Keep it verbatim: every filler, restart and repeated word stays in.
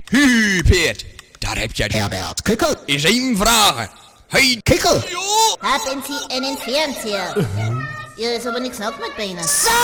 Hu, Peert, daar heb je het. Herbert, kikkel. Is één vragen. Hey, Kikkel. joh! Haben Sie einen Fernseher? Hier ist aber nichts nach mit Beinen. Zo!